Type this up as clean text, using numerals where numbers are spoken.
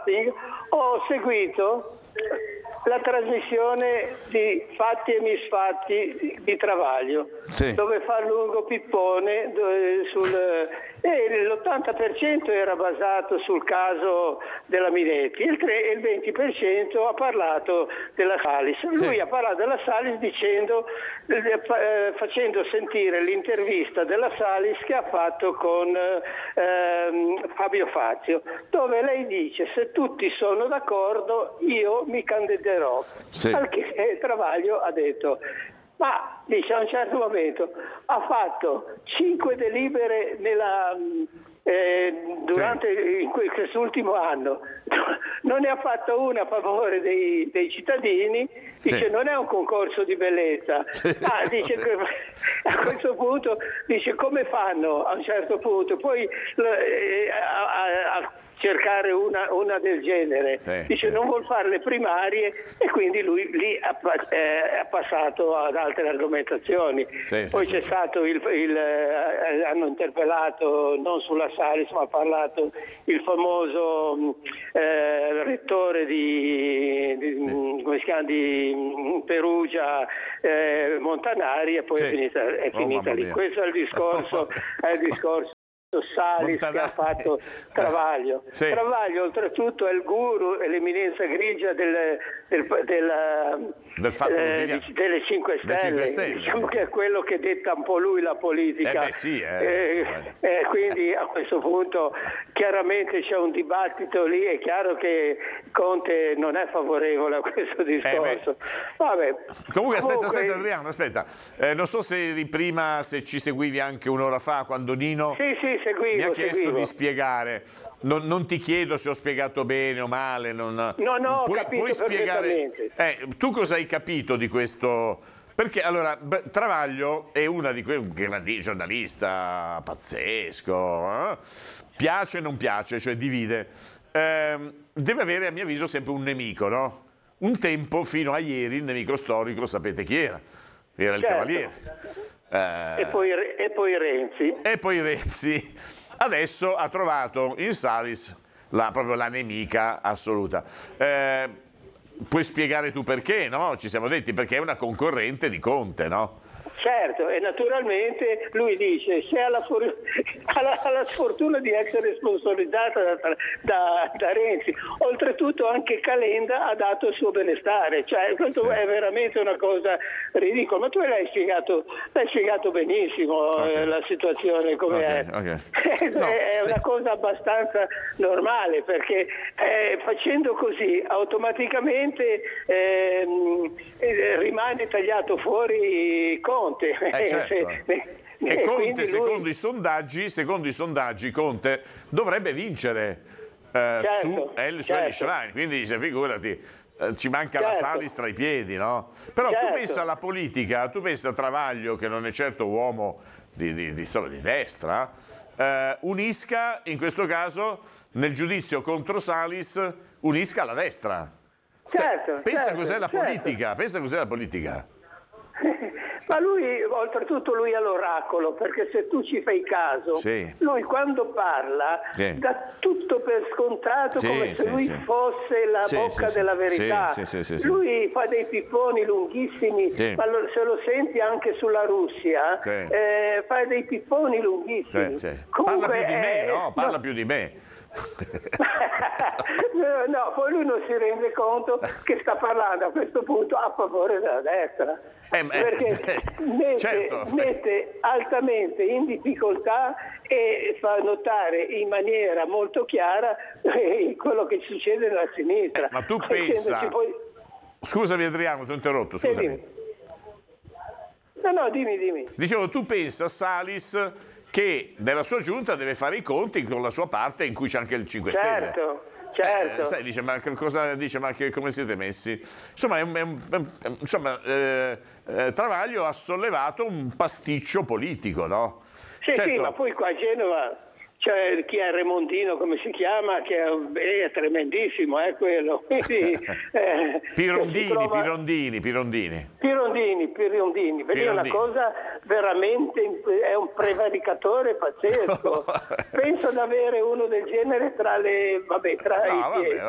zapping, ho seguito la trasmissione di Fatti e Misfatti di Travaglio, dove fa il lungo pippone e l'80% era basato sul caso della Minetti, il 20% ha parlato della Salis. Lui ha parlato della Salis facendo sentire l'intervista della Salis che ha fatto con Fabio Fazio, dove lei dice: se tutti sono d'accordo io mi candiderò. Al che Travaglio ha detto, ma dice, a un certo momento ha fatto 5 delibere durante quest'ultimo anno, non ne ha fatto una a favore dei cittadini, dice non è un concorso di bellezza, dice che a questo punto dice come fanno a un certo punto poi a cercare una del genere, dice non vuol fare le primarie e quindi lui lì ha passato ad altre argomentazioni. Poi c'è stato hanno interpellato non sulla Salis, ma ha parlato il famoso rettore come si chiama, di Perugia, Montanari, e poi è finita lì. Questo è il discorso Salis che ha fatto Travaglio. Travaglio oltretutto è il guru e l'eminenza grigia delle 5 Stelle, diciamo che è quello che detta un po' lui la politica. Quindi a questo punto chiaramente c'è un dibattito lì, è chiaro che Conte non è favorevole a questo discorso. Comunque aspetta Adriano, non so se eri prima, se ci seguivi anche un'ora fa quando Nino mi ha chiesto di spiegare. Non ti chiedo se ho spiegato bene o male. Puoi spiegare tu cosa hai capito di questo? Perché allora Travaglio è una di quei grandi giornalista pazzesco, piace e non piace, cioè divide. Deve avere, a mio avviso, sempre un nemico, no? Un tempo, fino a ieri, il nemico storico, sapete chi era? Era il Cavaliere. E poi Renzi. E poi Renzi. Adesso ha trovato in Salis proprio la nemica assoluta. Puoi spiegare tu perché, no? Ci siamo detti, perché è una concorrente di Conte, no? Certo, e naturalmente lui dice se ha la sfortuna di essere sponsorizzata da Renzi, oltretutto anche Calenda ha dato il suo benestare, cioè questo è veramente una cosa ridicola, ma tu l'hai spiegato benissimo la situazione come è. È una cosa abbastanza normale, perché facendo così automaticamente rimane tagliato fuori Conte. E Conte, secondo i sondaggi, Conte dovrebbe vincere su Elly Schlein, quindi dice, figurati, ci manca la Salis tra i piedi, no? Però tu pensa alla politica, tu pensa a Travaglio, che non è certo uomo di destra, unisca, in questo caso, nel giudizio contro Salis, unisca la destra. Pensa cos'è la politica, Ma oltretutto lui è l'oracolo, perché se tu ci fai caso, lui quando parla dà tutto per scontato, come se lui fosse la bocca della verità. Lui fa dei pipponi lunghissimi, ma se lo senti anche sulla Russia, fa dei pipponi lunghissimi. Comunque, parla più di me, no? Parla più di me. No, poi lui non si rende conto che sta parlando a questo punto a favore della destra, perché mette altamente in difficoltà e fa notare in maniera molto chiara quello che succede nella sinistra. Ma tu pensa, scusami Adriano, ti ho interrotto, scusami. No, dimmi. Dicevo, tu pensa, Salis, che nella sua giunta deve fare i conti con la sua parte in cui c'è anche il 5 Stelle. Certo. Sai, dice, ma cosa dice? Ma come siete messi? Insomma, Travaglio ha sollevato un pasticcio politico, no? Sì, ma poi qua a Genova c'è chi è Remondino, come si chiama, che è tremendissimo, quello. Quindi, Pirondini. Perché è una cosa veramente, è un prevaricatore pazzesco. Penso ad avere uno del genere tra i piedi.